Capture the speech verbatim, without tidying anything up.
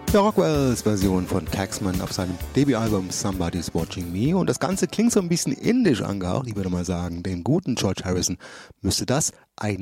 Der Rockwells Version von Taxman auf seinem Debütalbum Somebody's Watching Me. Und das Ganze klingt so ein bisschen indisch angehaucht, ich würde mal sagen. Den guten George Harrison müsste das eigentlich